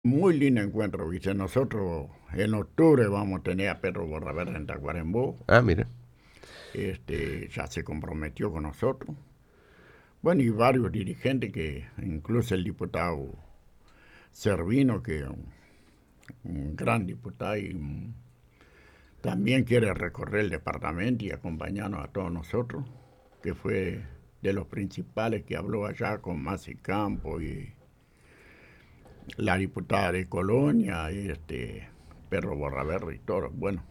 Muy lindo encuentro, ¿viste? Nosotros en octubre vamos a tener a Pedro Borraverde en Tacuarembó. Ah, mira. Ya se comprometió con nosotros. Bueno, y varios dirigentes que, incluso el diputado Servino, que es un gran diputado y también quiere recorrer el departamento y acompañarnos a todos nosotros, que fue de los principales que habló allá con Masi Campo y la diputada de Colonia, Pedro Borraverde y todos. Bueno,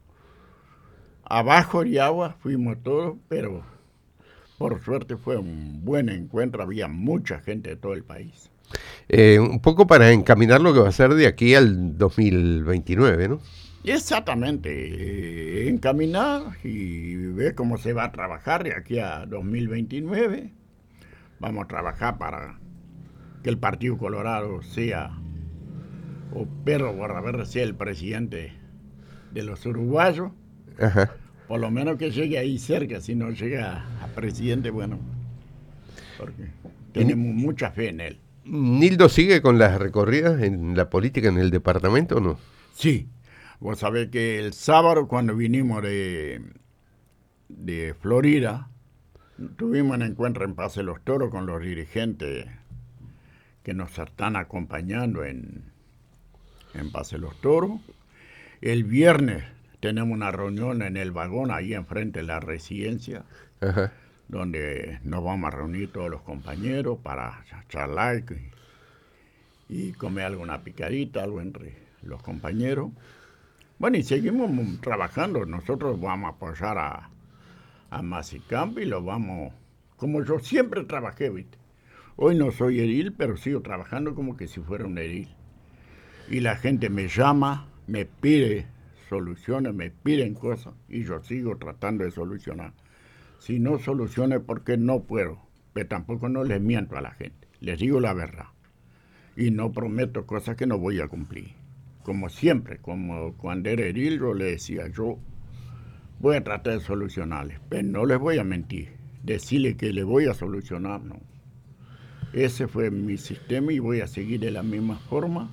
abajo de agua fuimos todos, pero por suerte fue un buen encuentro, había mucha gente de todo el país. Un poco para encaminar lo que va a ser de aquí al 2029, ¿no? Exactamente, encaminar y ver cómo se va a trabajar de aquí a 2029. Vamos a trabajar para que el Partido Colorado sea, o Pedro Borraverde sea el presidente de los uruguayos. Ajá. Por lo menos que llegue ahí cerca, si no llega a presidente, bueno, porque tenemos mucha fe en él. ¿Nildo sigue con las recorridas en la política en el departamento o no? Sí, vos sabés que el sábado cuando vinimos de Florida, tuvimos un encuentro en Paz de los Toros con los dirigentes que nos están acompañando en Paz de los Toros. El viernes tenemos una reunión en el vagón, ahí enfrente de la residencia, Ajá. donde nos vamos a reunir todos los compañeros para charlar y comer alguna picadita, algo entre los compañeros. Bueno, y seguimos trabajando. Nosotros vamos a apoyar a Masi Campo y lo vamos, como yo siempre trabajé, ¿viste? Hoy no soy edil, pero sigo trabajando como que si fuera un edil. Y la gente me llama, me pide soluciones, me piden cosas y yo sigo tratando de solucionar. Si no soluciono es porque no puedo, pero tampoco no les miento a la gente, les digo la verdad. Y no prometo cosas que no voy a cumplir. Como siempre, como cuando era edil, yo le decía, yo voy a tratar de solucionarles, pero no les voy a mentir. Decirle que le voy a solucionar, no. Ese fue mi sistema y voy a seguir de la misma forma.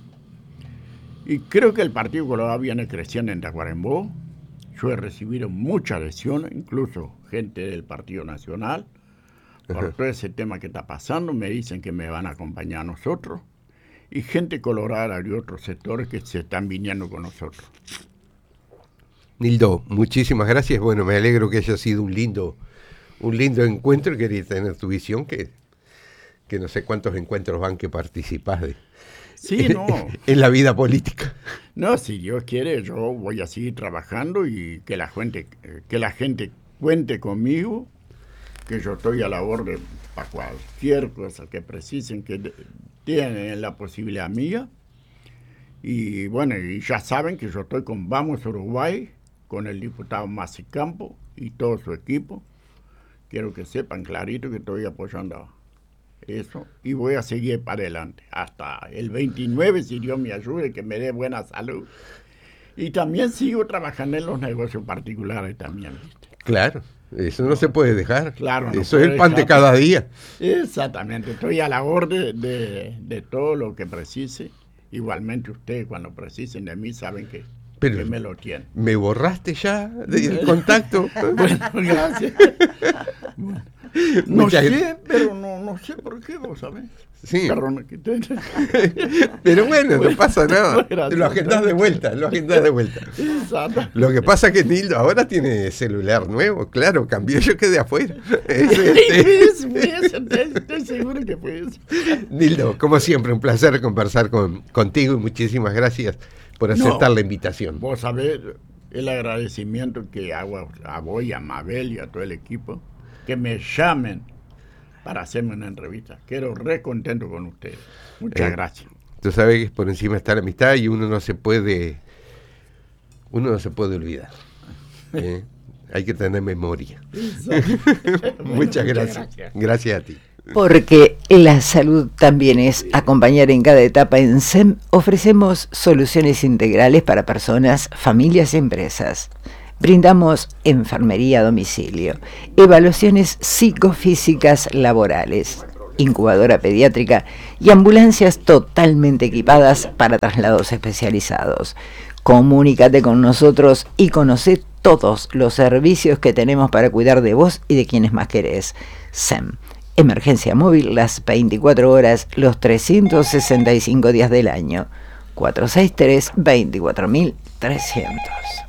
Y creo que el Partido Colorado viene creciendo en Tacuarembó. Yo he recibido mucha adhesión, incluso gente del Partido Nacional, por todo ese tema que está pasando. Me dicen que me van a acompañar a nosotros. Y gente colorada de otros sectores que se están viniendo con nosotros. Nildo, muchísimas gracias. Bueno, me alegro que haya sido un lindo encuentro y quería tener tu visión, que no sé cuántos encuentros van que participás de. Sí, no. En la vida política. No, si Dios quiere, yo voy a seguir trabajando y que la gente cuente conmigo, que yo estoy a la orden para cualquier cosa que precisen, que tienen la posibilidad mía. Y bueno, y ya saben que yo estoy con Vamos Uruguay, con el diputado Masi Campo y todo su equipo. Quiero que sepan clarito que estoy apoyando eso y voy a seguir para adelante hasta el 29, si Dios me ayude y que me dé buena salud. Y también sigo trabajando en los negocios particulares también, ¿viste? Claro, eso no se puede dejar. Claro, no eso es el pan de cada día. Exactamente, estoy a la orden de todo lo que precise. Igualmente ustedes cuando precisen de mí saben que me lo tienen. ¿Me borraste ya del contacto? Bueno, gracias. Bueno. No sé, pero no sé por qué, vos sabés. Sí. Perdón, pero bueno, no pasa nada. Gracias. Lo agendás de vuelta. Exacto. Lo que pasa es que Nildo ahora tiene celular nuevo, claro, cambió, yo quedé afuera. Estoy seguro que fue eso. Nildo, como siempre, un placer conversar contigo y muchísimas gracias por aceptar la invitación. Vos sabés el agradecimiento que hago a vos y a Mabel y a todo el equipo, que me llamen para hacerme una entrevista. Quedo re contento con ustedes. Muchas gracias. Tú sabes que por encima está la amistad y uno no se puede olvidar. Hay que tener memoria. Bueno, muchas gracias. Gracias a ti. Porque la salud también es acompañar en cada etapa. En SEM ofrecemos soluciones integrales para personas, familias y empresas. Brindamos enfermería a domicilio, evaluaciones psicofísicas laborales, incubadora pediátrica y ambulancias totalmente equipadas para traslados especializados. Comunícate con nosotros y conoce todos los servicios que tenemos para cuidar de vos y de quienes más querés. SEM, emergencia móvil las 24 horas, los 365 días del año. 463-24300.